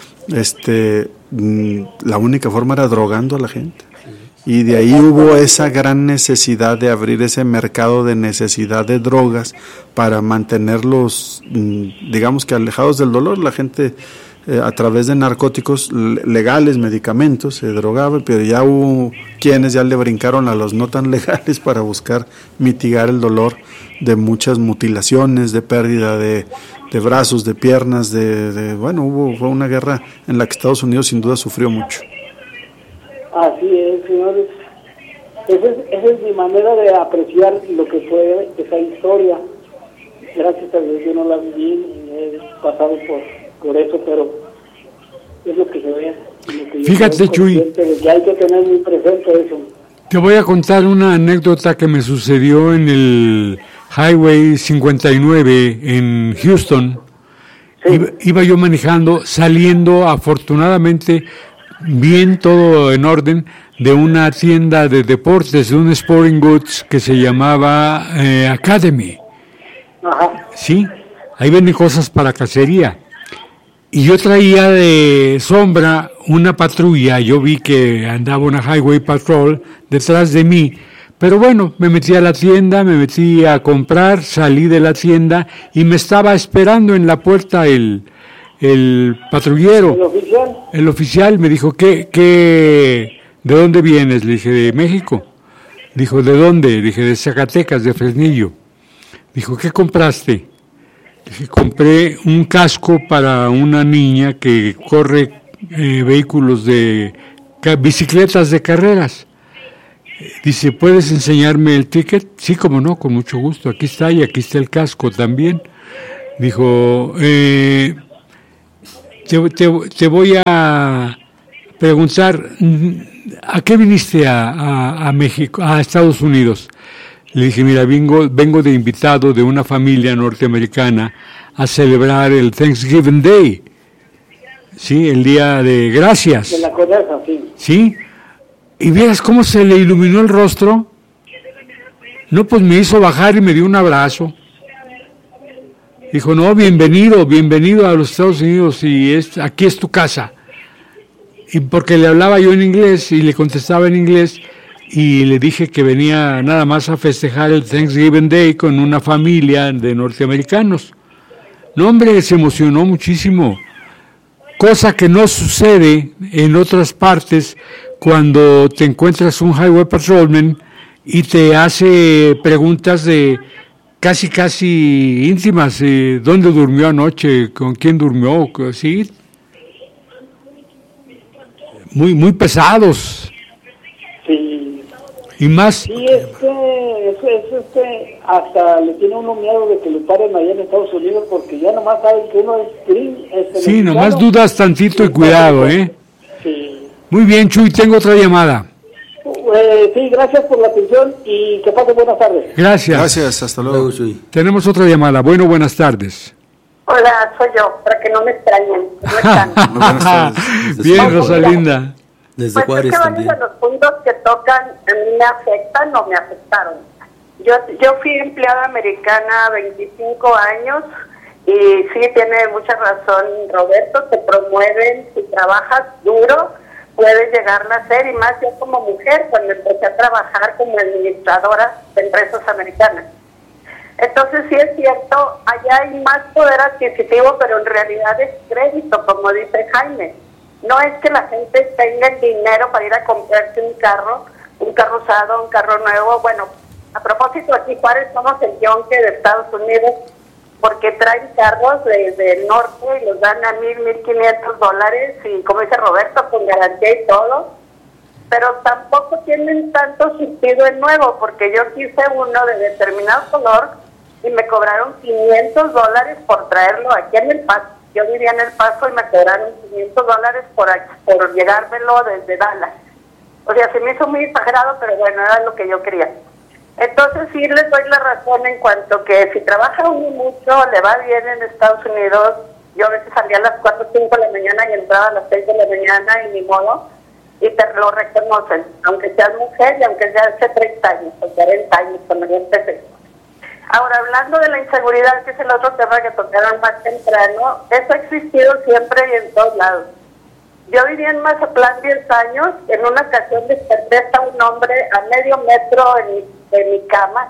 la única forma era drogando a la gente. Y de ahí hubo esa gran necesidad de abrir ese mercado de necesidad de drogas para mantenerlos, digamos que alejados del dolor. La gente a través de narcóticos legales, medicamentos, se drogaba, pero ya hubo quienes ya le brincaron a los no tan legales para buscar mitigar el dolor de muchas mutilaciones, de pérdida de brazos, de piernas, fue una guerra en la que Estados Unidos sin duda sufrió mucho. Así es, señores. Esa es mi manera de apreciar lo que fue esa historia. Gracias a Dios yo no la viví y he pasado por eso, pero es lo que se ve. Fíjate, Chuy, que hay que tener muy presente eso. Te voy a contar una anécdota que me sucedió en el Highway 59 en Houston. Sí. Iba yo manejando, saliendo afortunadamente bien, todo en orden, de una tienda de deportes, de un sporting goods que se llamaba Academy. Ajá. Sí, ahí venden cosas para cacería. Y yo traía de sombra una patrulla, yo vi que andaba una Highway Patrol detrás de mí. Pero bueno, me metí a la tienda, me metí a comprar, salí de la tienda y me estaba esperando en la puerta el patrullero. ¿El oficial? Me dijo, ¿de dónde vienes? Le dije, de México. Dijo, ¿de dónde? Le dije, de Zacatecas, de Fresnillo. Dijo, ¿qué compraste? Dije, compré un casco para una niña que corre vehículos de bicicletas de carreras. Dice, ¿puedes enseñarme el ticket? Sí, como no, con mucho gusto. Aquí está, y aquí está el casco también. Dijo, te voy a preguntar, ¿a qué viniste a México, a Estados Unidos? Le dije, mira, vengo de invitado de una familia norteamericana a celebrar el Thanksgiving Day. Sí, el Día de Gracias. De la Condesa, sí. Sí. Y vieras cómo se le iluminó el rostro. No, pues me hizo bajar y me dio un abrazo. Dijo, no, bienvenido a los Estados Unidos y aquí es tu casa. Y porque le hablaba yo en inglés y le contestaba en inglés y le dije que venía nada más a festejar el Thanksgiving Day con una familia de norteamericanos. No, hombre, se emocionó muchísimo. Cosa que no sucede en otras partes cuando te encuentras un highway patrolman y te hace preguntas de casi íntimas, ¿dónde durmió anoche? ¿Con quién durmió? ¿Sí? Muy pesados. Sí. Y más. Sí, hasta le tiene uno miedo de que lo paren allá en Estados Unidos porque ya nomás saben que uno es sí, nomás dudas tantito y cuidado, ¿eh? Sí. Muy bien, Chuy, tengo otra llamada. Sí, gracias por la atención y que pasen buenas tardes. Gracias, hasta luego. Tenemos otra llamada. Bueno, buenas tardes. Hola, soy yo, para que no me extrañen. ¿Cómo están? Bien, Rosalinda. Desde pues Juárez es que también. varios de los puntos que tocan a mí me afectan o me afectaron. Yo fui empleada americana 25 años y sí, tiene mucha razón Roberto, te promueven, si trabajas duro, puedes llegarla a ser, y más yo como mujer, cuando empecé a trabajar como administradora de empresas americanas. Entonces sí es cierto, allá hay más poder adquisitivo, pero en realidad es crédito, como dice Jaime. No es que la gente tenga el dinero para ir a comprarse un carro usado, un carro nuevo. Bueno, a propósito, aquí Juárez somos el yonque de Estados Unidos, porque traen carros desde el norte y los dan a $1,500 y, como dice Roberto, con garantía y todo. Pero tampoco tienen tanto sentido el nuevo, porque yo quise uno de determinado color y me cobraron $500 por traerlo aquí en El Paso. Yo vivía en El Paso y me cobraron $500 por llegármelo desde Dallas. O sea, se me hizo muy exagerado, pero bueno, era lo que yo quería. Entonces sí les doy la razón en cuanto que si trabaja uno mucho, le va bien en Estados Unidos. Yo a veces salía a las 4 o 5 de la mañana y entraba a las 6 de la mañana y ni modo, y te lo reconocen, aunque seas mujer y aunque sea hace 30 años o 40 años cuando yo empecé. Ahora, hablando de la inseguridad, que es el otro tema que tocaron más temprano, eso ha existido siempre y en todos lados. Yo viví en Mazatlán 10 años, en una ocasión desperté a un hombre a medio metro de mi cama,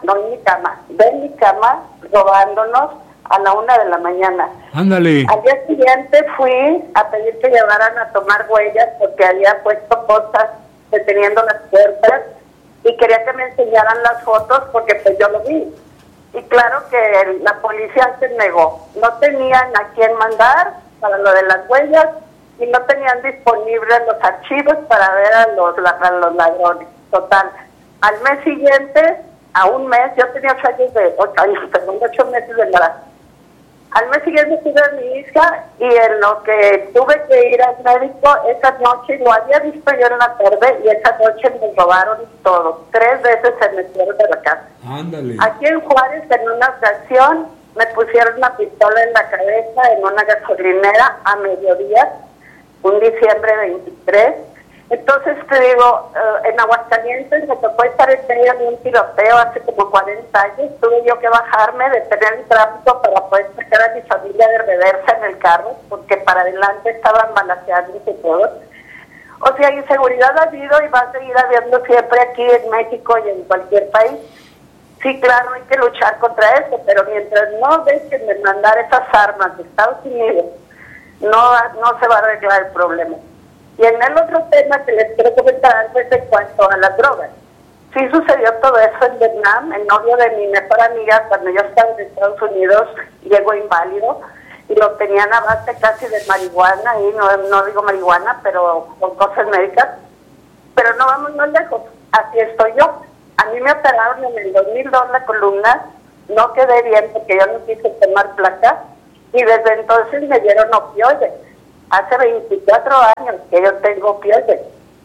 robándonos a la 1 de la mañana. Ándale. Al día siguiente fui a pedir que llevaran a tomar huellas porque había puesto cosas deteniendo las puertas y quería que me enseñaran las fotos porque pues yo lo vi. Y claro que la policía se negó. No tenían a quién mandar para lo de las huellas y no tenían disponibles los archivos para ver a los ladrones. Total, al mes siguiente, a un mes, yo tenía 8 meses de embarazo. Al mes siguiente tuve a mi hija y en lo que tuve que ir al médico, esa noche lo había visto yo en la tarde y esa noche me robaron todo. 3 veces se metieron de la casa. Ándale. Aquí en Juárez, en una ocasión, me pusieron una pistola en la cabeza en una gasolinera a mediodía, un diciembre 23. Entonces te digo, en Aguascalientes me tocó estar en medio de un tiroteo hace como 40 años. Tuve yo que bajarme, detener el tráfico para poder sacar a mi familia de reversa en el carro, porque para adelante estaban balaceándose todos. O sea, inseguridad ha habido y va a seguir habiendo siempre aquí en México y en cualquier país. Sí, claro, hay que luchar contra eso, pero mientras no dejen de mandar esas armas de Estados Unidos, no se va a arreglar el problema. Y en el otro tema que les quiero comentar es en cuanto a las drogas. Sí sucedió todo eso en Vietnam. El novio de mi mejor amiga, cuando yo estaba en Estados Unidos, llegó inválido y lo tenían a base casi de marihuana, y no digo marihuana, pero con cosas médicas. Pero no vamos más lejos, así estoy yo. A mí me operaron en el 2002 la columna, no quedé bien porque yo no quise tomar placas y desde entonces me dieron opioides. Hace 24 años que yo tengo opioides.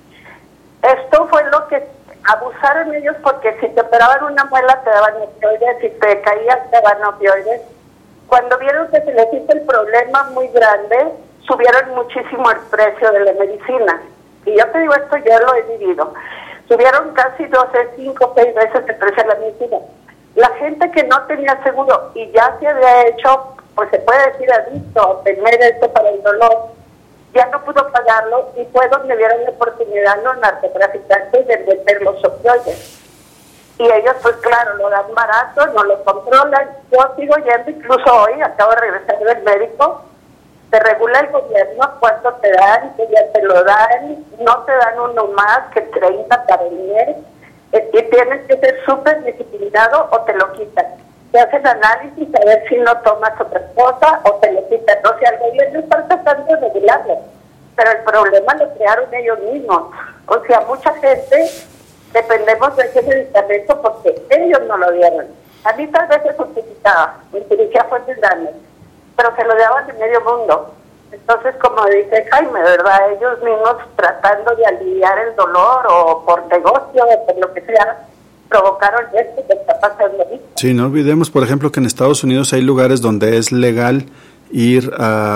Esto fue lo que abusaron ellos, porque si te operaban una muela te daban opioides, si te caías te daban opioides. Cuando vieron que se les hizo el problema muy grande, subieron muchísimo el precio de la medicina. Y yo te digo esto, yo lo he vivido. Subieron casi 12, 5, 6 veces el precio de la medicina. La gente que no tenía seguro y ya se había hecho, pues se puede decir adicto, tener esto para el dolor, ya no pudo pagarlo y fue donde dieron la oportunidad los narcotraficantes de meter los opioides. Y ellos, pues claro, lo dan barato, no lo controlan. Yo sigo yendo, incluso hoy, acabo de regresar del médico, te regula el gobierno cuánto te dan, que ya te lo dan, no te dan uno más que 30 para el mes, y tienes que ser súper disciplinado o te lo quitan. Te hacen análisis a ver si no tomas otra cosa o te lo quitan. O sea, el gobierno está tratando de regularlo, pero el problema lo crearon ellos mismos. O sea, mucha gente dependemos de ese medicamento porque ellos no lo dieron. A mí tal vez se justificaba, mi cirugía fue muy grande, pero se lo daban de medio mundo. Entonces, como dice Jaime, ¿verdad? Ellos mismos tratando de aliviar el dolor o por negocio o por lo que sea, provocaron esto que está pasando ahorita. Sí, no olvidemos, por ejemplo, que en Estados Unidos hay lugares donde es legal ir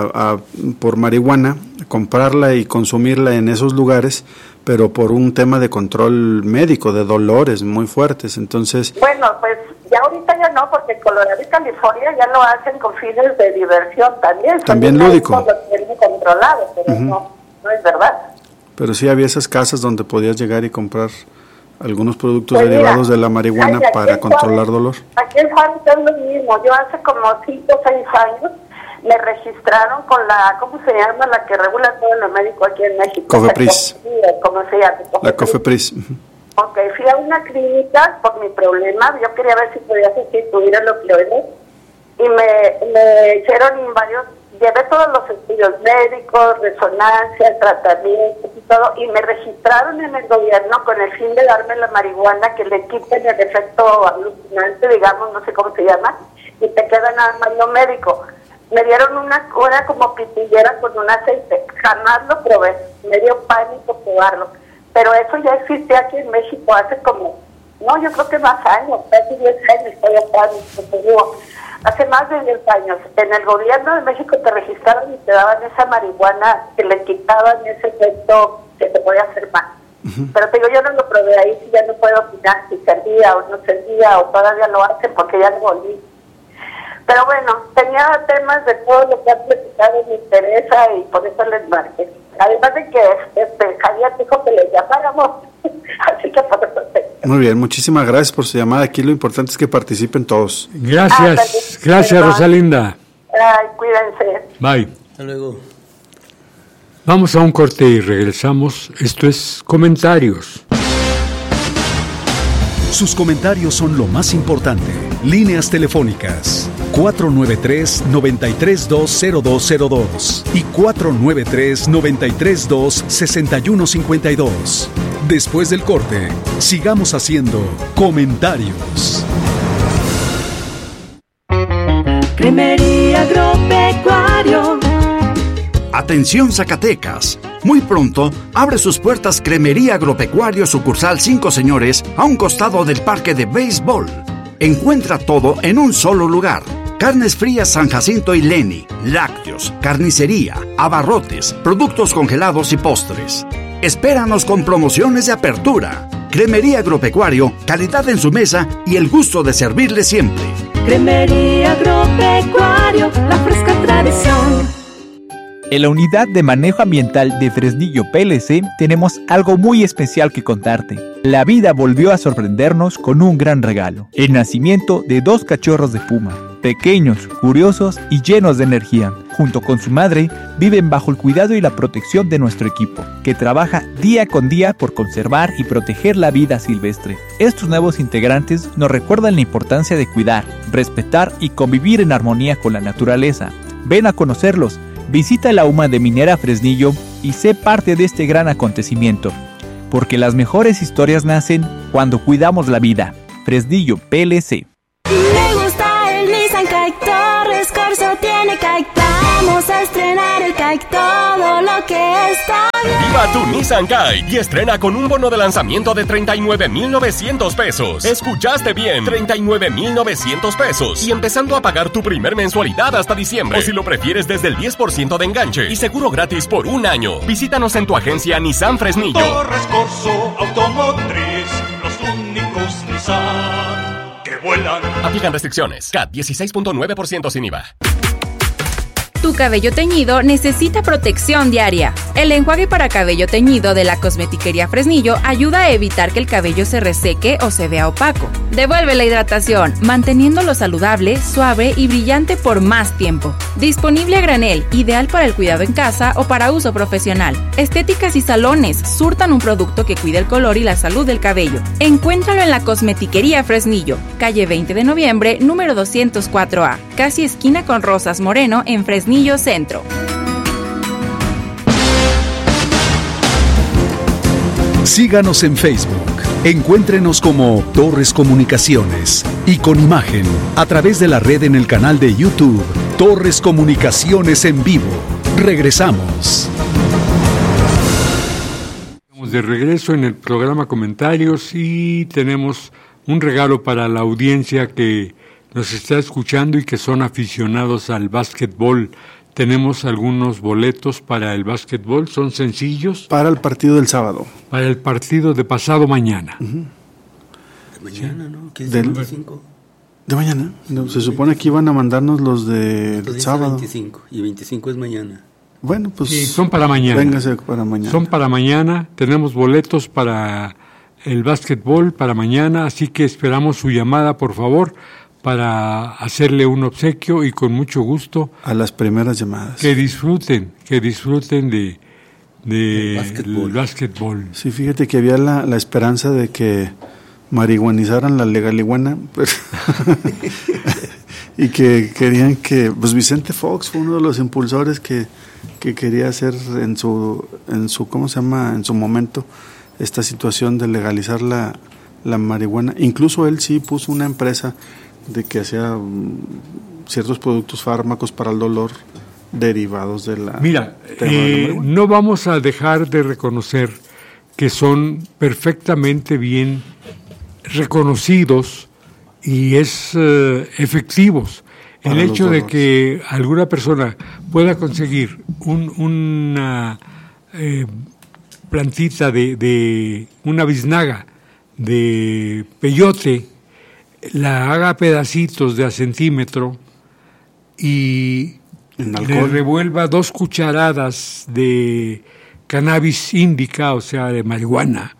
por marihuana, comprarla y consumirla en esos lugares, pero por un tema de control médico, de dolores muy fuertes. Entonces, bueno, pues ya ahorita ya no, porque en Colorado y California ya lo hacen con fines de diversión también. También lúdico. Lo tienen controlado, pero no es verdad. Pero sí había esas casas donde podías llegar y comprar algunos productos derivados de la marihuana para controlar dolor. Aquí en Juárez es lo mismo. Yo hace como 5 o 6 años me registraron con la, ¿cómo se llama? La que regula todo lo médico aquí en México. Cofepris. ¿Cómo se llama? La Cofepris. Ok, fui a una clínica por mi problema. Yo quería ver si podía sustituir el opioide y me hicieron varios, llevé todos los estudios médicos, resonancia, tratamientos y todo, y me registraron en el gobierno con el fin de darme la marihuana que le quiten el efecto alucinante, digamos, no sé cómo se llama, y te queda nada más lo médico. Me dieron una como pitillera con un aceite, jamás lo probé, me dio pánico probarlo, pero eso ya existe aquí en México hace como, no, yo creo que más años, casi 10 años, estoy hace más de 10 años. En el gobierno de México te registraron y te daban esa marihuana que le quitaban ese efecto que te podía hacer mal. Pero te digo, yo no lo probé ahí, si ya no puedo opinar si servía o no servía, o todavía lo hacen porque ya lo volví. Pero bueno, tenía temas de todo lo que han platicado, me interesa y por eso les marqué. Además de que Javier dijo que les llamáramos, así que por eso Muy bien, muchísimas gracias por su llamada. Aquí lo importante es que participen todos. Gracias, gracias Rosalinda. Ay, cuídense. Bye. Hasta luego. Vamos a un corte y regresamos. Esto es Comentarios. Sus comentarios son lo más importante. Líneas telefónicas 493-9320202 y 493-932-6152. Después del corte, sigamos haciendo comentarios. Cremería Agropecuario. Atención Zacatecas. Muy pronto abre sus puertas Cremería Agropecuario sucursal 5 Señores a un costado del parque de béisbol. Encuentra todo en un solo lugar. Carnes frías San Jacinto y Leni, lácteos, carnicería, abarrotes, productos congelados y postres. Espéranos con promociones de apertura. Cremería Agropecuario, calidad en su mesa y el gusto de servirle siempre. Cremería Agropecuario, la fresca tradición. En la unidad de manejo ambiental de Fresnillo PLC tenemos algo muy especial que contarte. La vida volvió a sorprendernos con un gran regalo: el nacimiento de 2 cachorros de puma, pequeños, curiosos y llenos de energía. Junto con su madre, viven bajo el cuidado y la protección de nuestro equipo, que trabaja día con día por conservar y proteger la vida silvestre. Estos nuevos integrantes nos recuerdan la importancia de cuidar, respetar y convivir en armonía con la naturaleza. Ven a conocerlos. Visita la UMA de Minera Fresnillo y sé parte de este gran acontecimiento. porque las mejores historias nacen cuando cuidamos la vida. Fresnillo PLC. Me gusta el Nissan Kite, Torres Corso tiene Kite. Vamos a estrenar el Kite, todo lo que está bien. Viva tu Nissan Kite y estrena con un bono de lanzamiento de 39,900 pesos. Escuchaste bien, 39,900 pesos. Y empezando a pagar tu primer mensualidad hasta diciembre. O si lo prefieres desde el 10% de enganche. Y seguro gratis por un año. Visítanos en tu agencia Nissan Fresnillo. Torres Corso Automotriz, los únicos Nissan que vuelan. Aplican restricciones. CAT 16.9% sin IVA. Tu cabello teñido necesita protección diaria. El enjuague para cabello teñido de la Cosmetiquería Fresnillo ayuda a evitar que el cabello se reseque o se vea opaco. Devuelve la hidratación, manteniéndolo saludable, suave y brillante por más tiempo. Disponible a granel, ideal para el cuidado en casa o para uso profesional. Estéticas y salones surtan un producto que cuide el color y la salud del cabello. Encuéntralo en la Cosmetiquería Fresnillo, calle 20 de noviembre, número 204A, casi esquina con Rosas Moreno en Fresnillo Centro. Síganos en Facebook. Encuéntrenos como Torres Comunicaciones y con imagen a través de la red en el canal de YouTube Torres Comunicaciones en Vivo. Regresamos. Estamos de regreso en el programa Comentarios y tenemos un regalo para la audiencia que nos está escuchando y que son aficionados al básquetbol. Tenemos algunos boletos para el básquetbol, son sencillos. Para el partido del sábado. Para el partido de pasado mañana. De mañana, ¿no? ¿Qué es el 25? De mañana. No, se supone que iban a mandarnos los del sábado. 25, y 25 es mañana. Bueno, pues... Sí, son para mañana. Véngase para mañana. Son para mañana, tenemos boletos para el básquetbol para mañana, así que esperamos su llamada, por favor, para hacerle un obsequio y con mucho gusto. A las primeras llamadas. Que disfruten de el básquetbol. Sí, fíjate que había la esperanza de que marihuanizaran la legaliguana, pero y que querían que, pues Vicente Fox fue uno de los impulsores que quería hacer en su ¿cómo se llama? En su momento esta situación de legalizar la marihuana. Incluso él sí puso una empresa de que hacía ciertos productos fármacos para el dolor derivados de la... Mira, no vamos a dejar de reconocer que son perfectamente bien reconocidos y es efectivos. El hecho de que alguna persona pueda conseguir una plantita de una biznaga de peyote, la haga pedacitos de a centímetro y le revuelva 2 cucharadas de cannabis índica, o sea, de marihuana,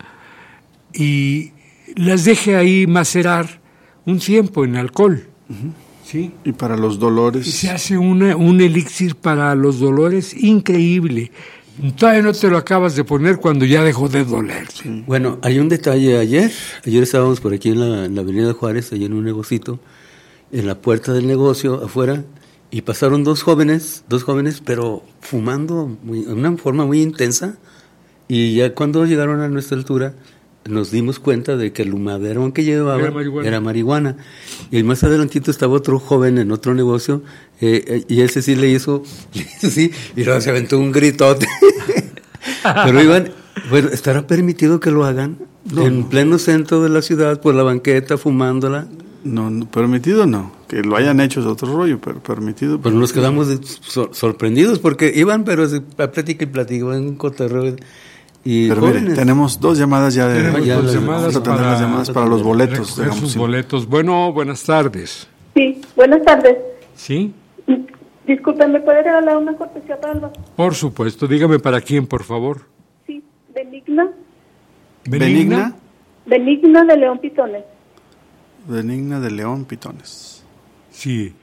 y las deje ahí macerar un tiempo en alcohol. ¿Sí? Y para los dolores. Y se hace un elixir para los dolores increíble. Todavía no te lo acabas de poner cuando ya dejó de doler. Sí. Bueno, hay un detalle. Ayer estábamos por aquí en la avenida Juárez, allí en un negocito, en la puerta del negocio, afuera, y pasaron dos jóvenes, pero fumando de una forma muy intensa, y ya cuando llegaron a nuestra altura, nos dimos cuenta de que el humadero que llevaba era marihuana. Y más adelantito estaba otro joven en otro negocio, y ese sí le hizo sí, y luego se aventó un gritote. Pero bueno, ¿estará permitido que lo hagan? En pleno centro de la ciudad, por la banqueta, fumándola. No, permitido no. Que lo hayan hecho es otro rollo, pero permitido. Pero nos quedamos sorprendidos, porque iban, pero a plática y platicaban un cotorreo. Pero mire, tenemos 2 llamadas ya de llamadas para los boletos. Sus boletos. Bueno, buenas tardes. Sí, buenas tardes. ¿Sí? Disculpe, ¿me puede regalar una cortesía para el básquet? Por supuesto, dígame para quién, por favor. Sí, Benigna. ¿Benigna? Benigna de León Pitones. Benigna de León Pitones. Sí.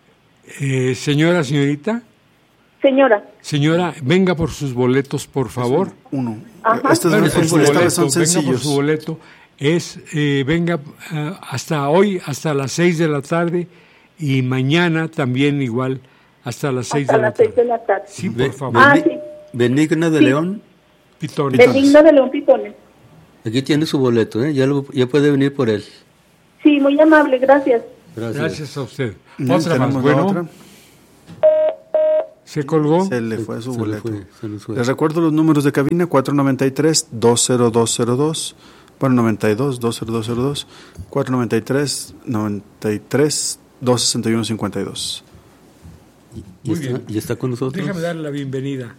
Señorita. Señora, venga por sus boletos, por favor. Uno. Esta vez son sencillos. Venga por su boleto. Venga hasta hoy, hasta las 6 de la tarde, y mañana también igual, hasta las 6 de la tarde. 6 de la tarde. Sí, por favor. Sí. Benigna de León Pitones. Benigna de León Pitones. Aquí tiene su boleto, ¿eh? Ya puede venir por él. Sí, muy amable, gracias. Gracias a usted. Otra más, bueno. otra. ¿Se colgó? Se le fue su boleto. Les recuerdo los números de cabina: 493-20202, bueno, 92-20202, 493-93-261-52. ¿Y está con nosotros? Déjame darle la bienvenida.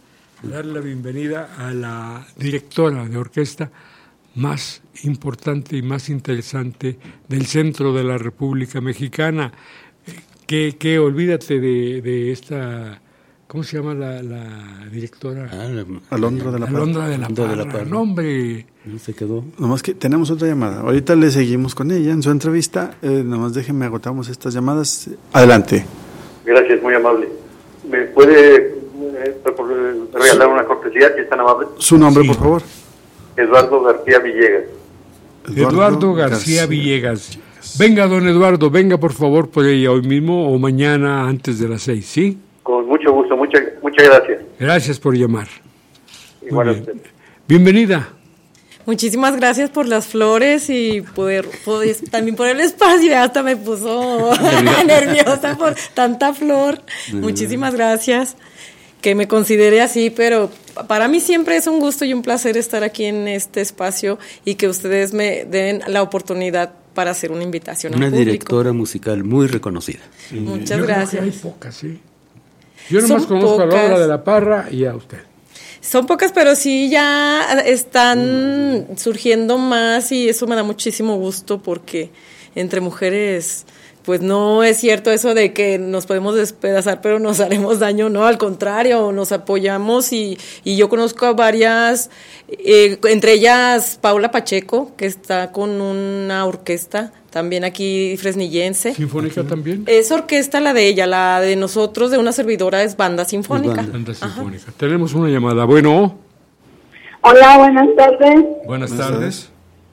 A la directora de orquesta más importante y más interesante del centro de la República Mexicana. Que olvídate de esta... ¿Cómo se llama la directora? Alondra de la Parra. No, hombre. Se quedó. Nomás que tenemos otra llamada. Ahorita le seguimos con ella en su entrevista. Nomás déjenme, agotamos estas llamadas. Adelante. Gracias, muy amable. ¿Me puede regalar una cortesía, si es tan amable? Su nombre, por favor. Eduardo García Villegas. Eduardo García Villegas. Venga, don Eduardo, venga por favor por ella hoy mismo o mañana antes de las 6, ¿sí? Con mucho gusto, muchas gracias. Gracias por llamar. Igual a usted. Bienvenida. Muchísimas gracias por las flores y también por el espacio. Hasta me puso nerviosa por tanta flor. Muchísimas gracias. Que me considere así, pero para mí siempre es un gusto y un placer estar aquí en este espacio y que ustedes me den la oportunidad para hacer una invitación al público. Una directora musical muy reconocida. Muchas gracias. Hay pocas, ¿sí? Yo nomás conozco a Laura de la Parra y a usted. Son pocas, pero sí ya están surgiendo más y eso me da muchísimo gusto porque entre mujeres, pues no es cierto eso de que nos podemos despedazar pero nos haremos daño, no, al contrario, nos apoyamos y yo conozco a varias, entre ellas Paula Pacheco, que está con una orquesta también aquí fresnillense. ¿Sinfónica también? Es orquesta la de ella, la de nosotros, de una servidora, es banda sinfónica. Banda sinfónica. Tenemos una llamada. Bueno. Hola, buenas tardes. Buenas tardes.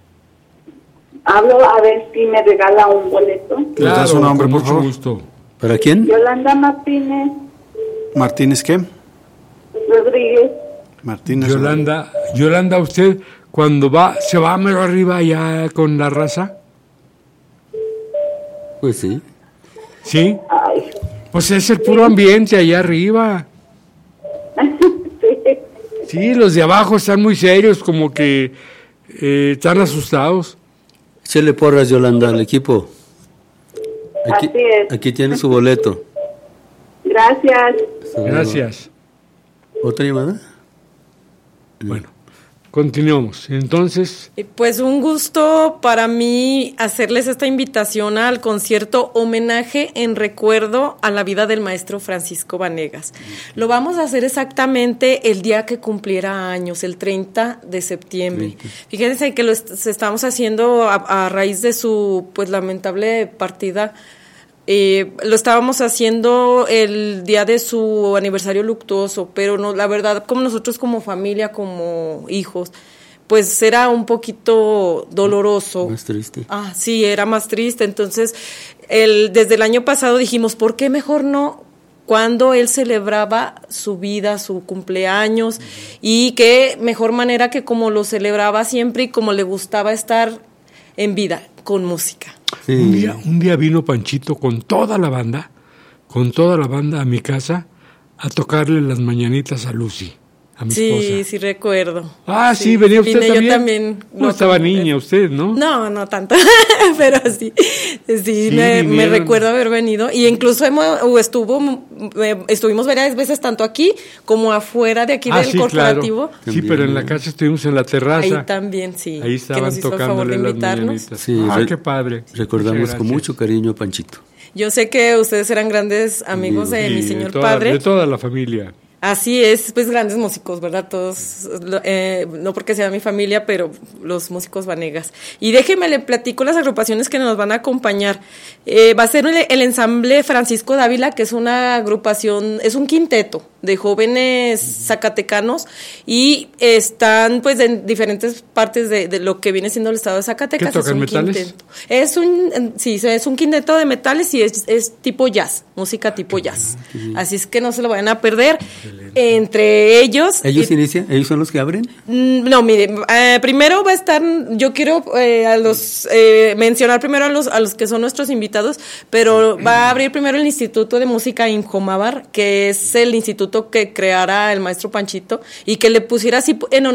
Hablo a ver si me regala un boleto. Claro, su nombre, por favor. Gusto. ¿Para quién? Yolanda Martínez. ¿Martínez qué? Rodríguez. Martínez. Yolanda, usted cuando se va mero arriba allá con la raza. Pues sí. ¿Sí? Ay. Pues es el puro ambiente allá arriba. Sí, los de abajo están muy serios, como que están asustados. Échale porras, Yolanda, al equipo. Así es. Aquí tiene su boleto. Gracias. Gracias. ¿Otra llamada? Bueno. Continuamos. Entonces, pues un gusto para mí hacerles esta invitación al concierto homenaje en recuerdo a la vida del maestro Francisco Vanegas. Lo vamos a hacer exactamente el día que cumpliera años, el 30 de septiembre. Fíjense que lo estamos haciendo a raíz de su pues lamentable partida. Lo estábamos haciendo el día de su aniversario luctuoso, pero no, la verdad, como nosotros como familia, como hijos, pues era un poquito doloroso. Más triste. Sí, era más triste. Entonces, desde el año pasado dijimos, ¿por qué mejor no? Cuando él celebraba su vida, su cumpleaños, y qué mejor manera que como lo celebraba siempre y como le gustaba estar en vida, con música. Sí. Un día vino Panchito con toda la banda a mi casa a tocarle las mañanitas a Lucy, a mi esposa. Sí, recuerdo. Sí, venía usted también. Yo también. No estaba niña usted, ¿no? No tanto, pero sí me recuerdo haber venido y incluso estuvimos varias veces tanto aquí como afuera de aquí del corporativo. Claro. Sí, pero en la casa estuvimos en la terraza. Ahí también, sí. Ahí estaban tocándole las mañanitas. Sí, qué padre. Recordamos con mucho cariño a Panchito. Yo sé que ustedes eran grandes amigos de mi señor padre. De toda la familia. Así es, pues grandes músicos, ¿verdad? Todos, no porque sea mi familia, pero los músicos Vanegas. Y déjenme le platico las agrupaciones que nos van a acompañar. Va a ser el ensamble Francisco Dávila, que es una agrupación, es un quinteto. de jóvenes zacatecanos y están pues en diferentes partes de lo que viene siendo el estado de Zacatecas. ¿Qué tocan, metales? Quinteto. Es un quinteto de metales y es tipo jazz, música tipo jazz. Así es que no se lo vayan a perder. Excelente. Entre ellos... ¿Ellos inician? ¿Ellos son los que abren? No, mire, primero va a estar, yo quiero mencionar primero a los que son nuestros invitados, pero va a abrir primero el Instituto de Música Injomávar, que es el instituto que creara el maestro Panchito y que le pusiera así en